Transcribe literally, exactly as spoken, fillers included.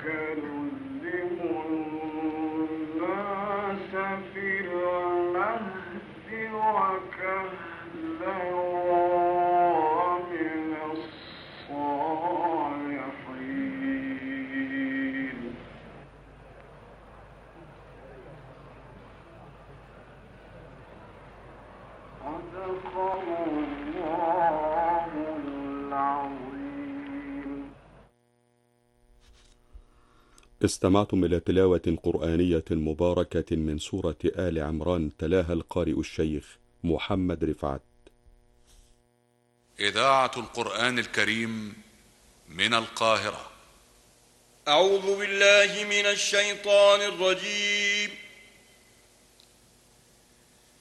استمعتم إلى تلاوة قرآنية مباركة من سورة آل عمران، تلاها القارئ الشيخ محمد رفعت. إذاعة القرآن الكريم من القاهرة. أعوذ بالله من الشيطان الرجيم.